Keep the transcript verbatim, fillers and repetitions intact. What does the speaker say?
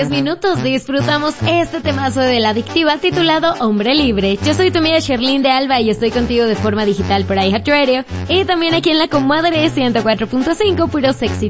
Minutos disfrutamos este temazo de La Adictiva titulado Hombre Libre. Yo soy tu amiga Sherlyn de Alba y estoy contigo de forma digital por iHeartRadio y también aquí en La Comadre ciento cuatro punto cinco, puro sexy.